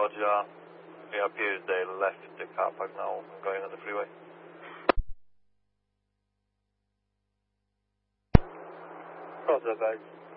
Roger. It appears they left the car park now and going on the freeway. Roger, guys.